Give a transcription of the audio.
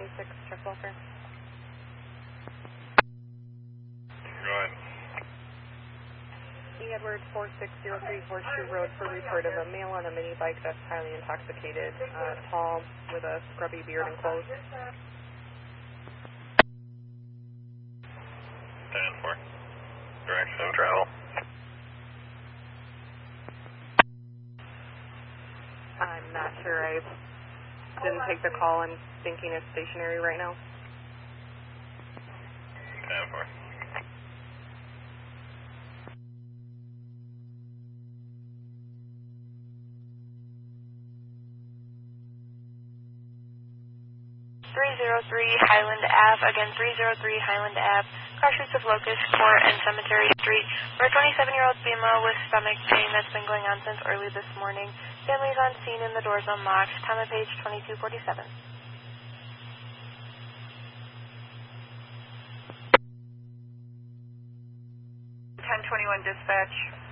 26, check welfare. Go ahead. E. Edwards 4603 Horseshoe Road for report of a male on a mini bike that's highly intoxicated, tall, with a scrubby beard and clothes. 10-4. Direction of travel. I'm not sure. I didn't take the call. I'm thinking it's stationary right now. 10-4. Highland Ave, again 303 Highland Ave, crossroads of Locust Court and Cemetery Street, for a 27-year-old female with stomach pain that's been going on since early this morning. Family's on scene and the doors unlocked. Time of page 2247. 1021 dispatch.